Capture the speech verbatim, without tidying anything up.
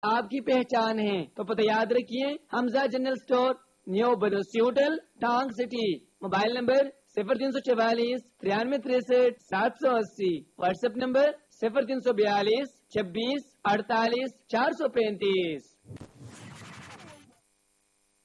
आपकी पहचान है। तो पता याद रखिए, Hamza general store, new बदोसी hotel, टांग सिटी। मोबाइल नंबर सिफर तीन सौ चवालीस तिरानवे तिरसठ सात सौ अस्सी। व्हाट्सएप नंबर सिफर तीन सौ बयालीस छब्बीस अड़तालीस चार सौ पैंतीस।